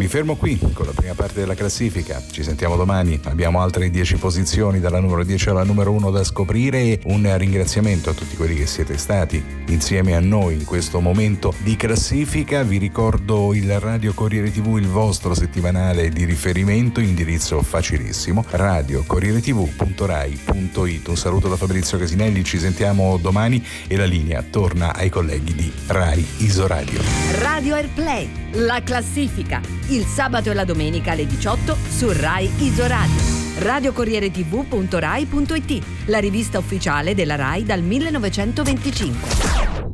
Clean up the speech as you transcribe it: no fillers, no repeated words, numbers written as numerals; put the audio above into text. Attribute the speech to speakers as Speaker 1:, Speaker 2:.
Speaker 1: Mi fermo qui con la prima parte della classifica. Ci sentiamo domani. Abbiamo altre 10 posizioni dalla numero 10 alla numero 1 da scoprire e un ringraziamento a tutti quelli che siete stati insieme a noi in questo momento di classifica. Vi ricordo il Radio Corriere TV, il vostro settimanale di riferimento, indirizzo facilissimo, radiocorrieretv.rai.it. Un saluto da Fabrizio Casinelli, ci sentiamo domani e la linea torna ai colleghi di Rai Isoradio.
Speaker 2: Radio Airplay, la classifica, il sabato e la domenica alle 18 su Rai Isoradio. radiocorrieretv.rai.it, la rivista ufficiale della Rai dal 1925.